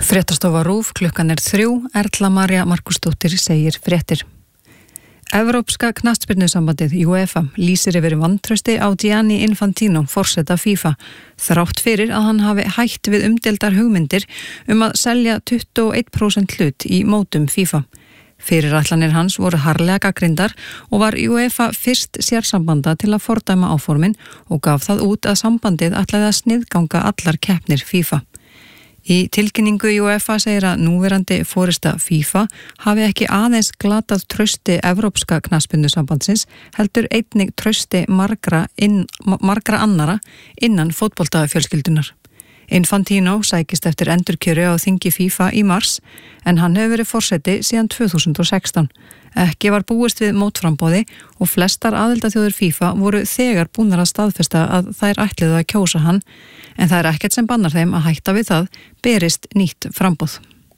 Fréttastofa RÚV, klukkan 3, Erla María Markusdóttir segir fréttir. Evrópska knattspyrnusambandið UEFA lýsir yfir vantrausti á Gianni Infantino, forseta FIFA, þrátt fyrir að hann hafi hætt við umdeildar hugmyndir að selja 21% hlut í mótum FIFA. Fyrirætlanir hans voru harðlega gagnrýndar og var UEFA fyrst sérsambanda til að fordæma áformin og gaf það út að sambandið ætlaði að sniðganga allar keppnir FIFA. Í tilkynningu UEFA segir að núverandi forista FIFA hafi ekki aðeins glatað trausti Evrópska knattspyrnusambandsins, heldur einnig trausti margra annara innan fótboltafjölskyldunar. Infantino sækist eftir endurkjöri á þingi FIFA í mars, en hann hefur verið forseti síðan 2016. Ekki var búist við mótframboði og flestar aðildarþjóðir FIFA voru þegar búnar að staðfesta að þær ætluðu að kjósa hann, en það ekkert sem bannar þeim að hætta við það, berist nýtt framboð.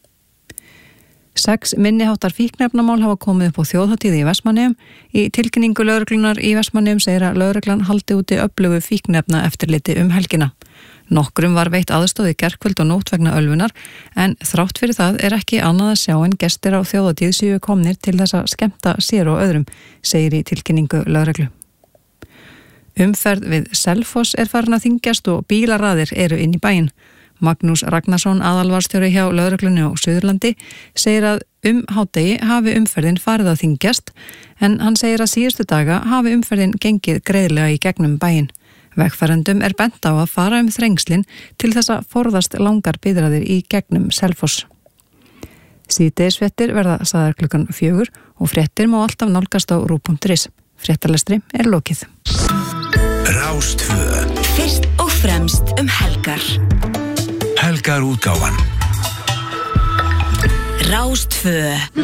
6 minniháttar fíkniefnamál hafa komið upp á þjóðhátíð í Vestmannaeyjum. Í tilkynningu lögreglunnar í Vestmannaeyjum segir að lögreglan haldi úti öflugu fíkniefna eftirliti helgina. Nokkrum var veitt aðstoð í gærkvöld og nótt vegna ölvunar, en þrátt fyrir það ekki annað að sjá en gestir á þjóðhátíð séu komnir til þess að skemmta sér og öðrum, segir í tilkynningu lögreglu. Umferð við Selfoss farin að þyngjast og bílaraðir eru inn í bæinn. Magnús Ragnarsson, aðalvarstjóri hjá lögreglunni á Suðurlandi, segir að hádegi hafi umferðin farið að þyngjast, en hann segir að síðustu daga hafi umferðin gengið greiðlega í gegnum bæinn. Vegfarendum bent á að fara þrengslin til þess að forðast langar biðraðir í gegnum Selfoss. Síðdegisfréttir verða sagðar klukkan 4 og fréttir má alltaf nálgast á rúv.is. Fréttalestri lokið. Rástvö. Fyrst og fremst helgar. Helgarútgáfan. Rástvö.